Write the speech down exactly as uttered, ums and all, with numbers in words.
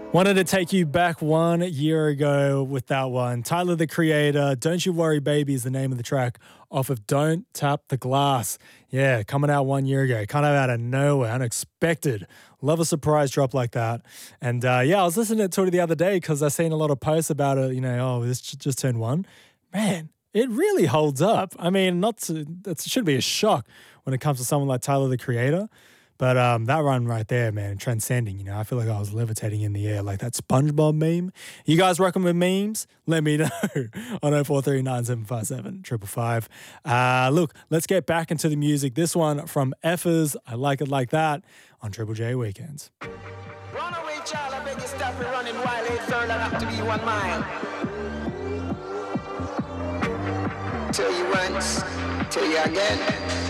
Wanted to take you back one year ago with that one. Tyler, the Creator, Don't You Worry Baby is the name of the track off of Don't Tap the Glass. Yeah, coming out one year ago, kind of out of nowhere, unexpected. Love a surprise drop like that. And uh, yeah, I was listening to it the other day because I seen a lot of posts about it, you know, oh, this just turned one. Man, it really holds up. I mean, not to, that should be a shock when it comes to someone like Tyler, the Creator. But um, that run right there, man, transcending, you know, I feel like I was levitating in the air like that SpongeBob meme. You guys rocking with memes? Let me know on oh four three nine seven five seven five five. Uh, look, let's get back into the music. This one from Effers, I Like It Like That, on Triple J Weekends. Run away, child, I beg you stop me running while it's third and up to be one mile. Tell you once, tell you again.